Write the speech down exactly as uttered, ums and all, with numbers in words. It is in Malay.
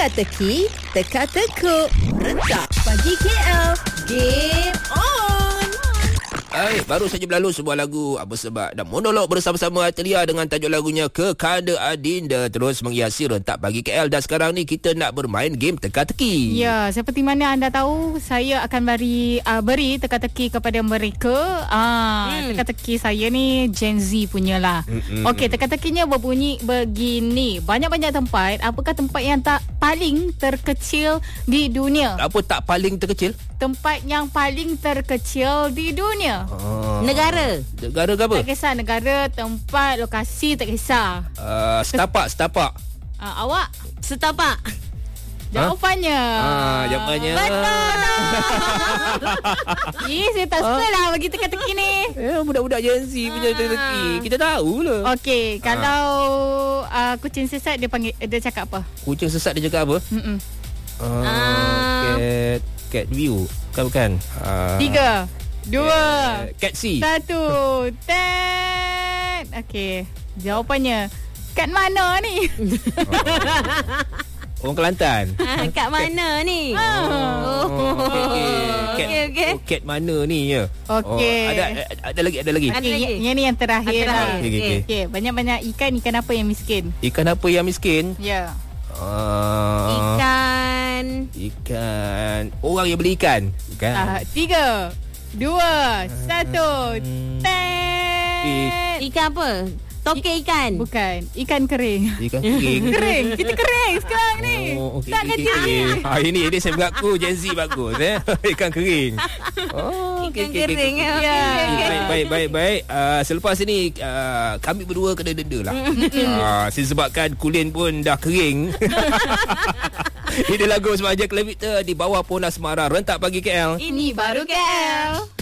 Teka-teki, teka-tekuk, rentak pagi K L. Game on! Hai, baru saja berlalu sebuah lagu apa sebab dan monolog bersama-sama Atlia dengan tajuk lagunya Kekanda Adinda terus menghiasi rentak pagi K L. Dan sekarang ni kita nak bermain game teka-teki. Ya, seperti mana anda tahu, saya akan beri uh, beri teka-teki kepada mereka. Ah, hmm. Teka-teki saya ni Gen Z punyalah. Hmm, Okey, teka-tekinya berbunyi begini. Banyak-banyak tempat, apakah tempat yang tak paling terkecil di dunia? Apa tak paling terkecil? Tempat yang paling terkecil di dunia. Ah. Negara. Negara ke apa? Tak kisah negara, tempat, lokasi, tak kisah. Uh, setapak, setapak. Uh, awak? Setapak. Jawapannya. Ah, jawapannya. Betul. Eh, saya tak suka lah bagi teka-teki ni. Eh, budak-budak Gen Z punya teka-teki. Kita tahu lah. Okey, kalau uh, kucing sesat dia panggil dia cakap apa? Kucing sesat dia cakap apa? Mm-mm. Uh, Ah. cat, cat view. Bukan, bukan. Uh, Tiga, dua, Cat C. satu. Ten. Okey, jawapannya kat mana ni? Orang Kelantan. Ah, kat mana ni? Oh. Okey. Cat, Okey, okey. oh, cat mana ni ya? Okey. Oh, ada, ada lagi, ada lagi. Ada Okey, lagi? yang, yang ni yang terakhir Yang lah. terakhir. Okey, okey. Okey, banyak-banyak ikan, ikan apa yang miskin? Ikan apa yang miskin? Ya. Uh, Ikan. Ikan. Orang yang beli ikan. Bukan. Uh, tiga, dua, satu. Hmm. Ten. Ikan apa? Tokek ikan. Bukan, ikan kering. Ikan kering. Kering, kita kering sekarang ni. Oh, okey, Tak okey, kerja. okey. Ah, ini ini saya mengaku Gen Z bagus eh. Ikan kering. Oh, Ikan okey, okey, kering. okey, okey. Ya. Baik baik baik baik. Uh, selepas ini uh, kami berdua kena denda lah. uh, sebabkan kulin pun dah kering. Ini lagu Semaja Kilometer di bawah Pona Asmara rentak pagi K L. Ini baru K L.